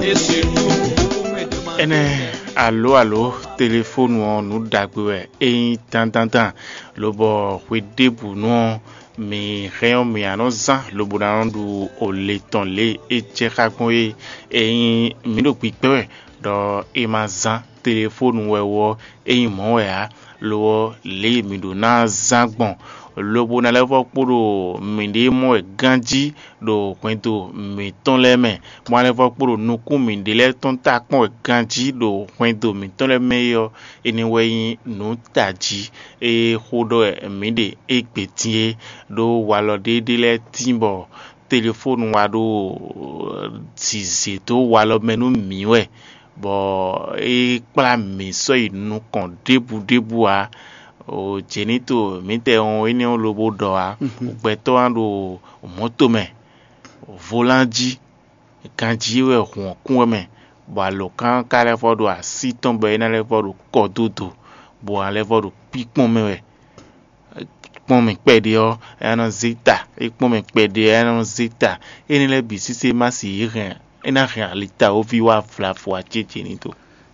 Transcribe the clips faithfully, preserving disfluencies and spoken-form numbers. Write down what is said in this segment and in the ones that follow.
et surtout vous me demandez ene allo allo téléphone on nous dagwe e tan tan tan lo bo we debu no mi réon mi anoza lo bo na ndu o le ton le e cheka kon e e mi do pipe do e mazan téléphone wewo e mo ya lo le mi do na zagbon lobo na levo kporo minde mo ganji do kwento mi ton le me mo levo kporo nuku minde le ton ta pon ganji do kwento mi ton le me yo anyway no taji e khodo minde e petie do walo de de le timbo téléphone wa do tizi to walo menu miwe bo e kpla mi so inu kan debu debu a o jenito mite on eni on lobo do a gbeto an do moto me volanji kanji we hon kun me bo lo kan kale fodo a si tombe na le fodo kododo bo ale fodo pikpon me we pon me pede o ena zita e pon me pede ena zita eni le bi si se ma si ren ena realita o vi wa fla fo a jenito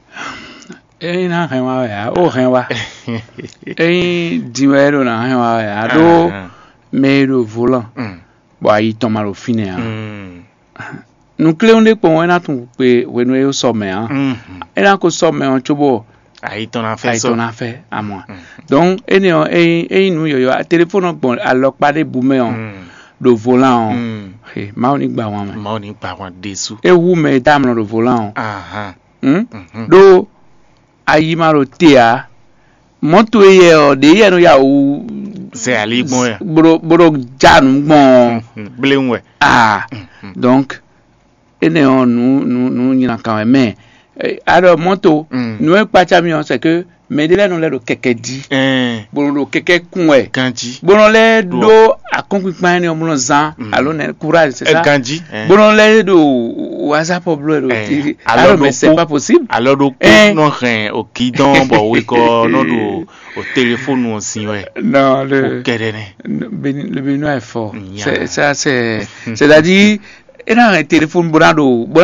e na hewa ya o hewa e diwero na hewa ya do mero volant bo ayi tomaro fine ya nu kleonde po na tun pe wenu e so me an e na ko so me on chobo ayi ton na fe so ayi ton na fe a mo donc ene o e e nu yo yo téléphone bon alopa de bu me on do volant on e ma oni gba wan ma oni gba wan desu e wu me dam no volant aha hm do ayi maro tia moto ye o de ye no ya o se ali gbon ya bro bro janu gbon blenwe ah donc ene on nu nu nu nyina kan me alors moto nu e pa cha mi on c'est que mais de là non le keke di eh bon lo keke kun e kanji bon le do akonpin ni omo zan alors ne courage c'est ça kanji bon le do whatsapp bleu alors mais c'est pas possible alors do non rien au qui don bo we ko no do au téléphone on si ouais non le le Benoît est fort c'est ça c'est c'est-à-dire il a un téléphone bon